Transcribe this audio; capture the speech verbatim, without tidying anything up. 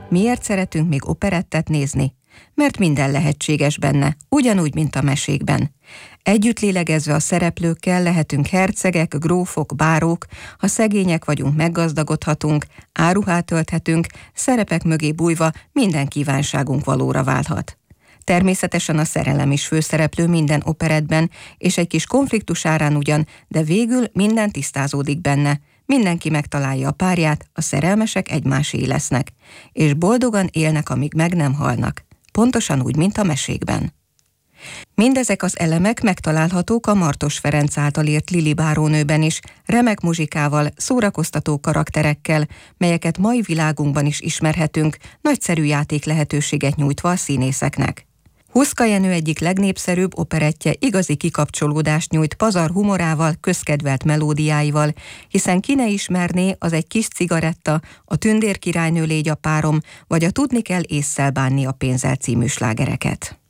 Miért szeretünk még operettet nézni? Mert minden lehetséges benne, ugyanúgy, mint a mesékben. Együtt lélegezve a szereplőkkel lehetünk hercegek, grófok, bárók, ha szegények vagyunk, meggazdagodhatunk, áruhát ölthetünk, szerepek mögé bújva minden kívánságunk valóra válhat. Természetesen a szerelem is főszereplő minden operettben, és egy kis konfliktus árán ugyan, de végül minden tisztázódik benne. Mindenki megtalálja a párját, a szerelmesek egymásé lesznek, és boldogan élnek, amíg meg nem halnak. Pontosan úgy, mint a mesékben. Mindezek az elemek megtalálhatók a Martos Ferenc által írt Lili bárónőben is, remek muzsikával, szórakoztató karakterekkel, melyeket mai világunkban is ismerhetünk, nagyszerű játék lehetőséget nyújtva a színészeknek. Huszka Jenő egyik legnépszerűbb operettje igazi kikapcsolódást nyújt pazar humorával, közkedvelt melódiáival, hiszen ki ne ismerné az Egy kis cigaretta, a Tündérkirálynő légy a párom, vagy a Tudni kell ésszel bánni a pénzzel című slágereket.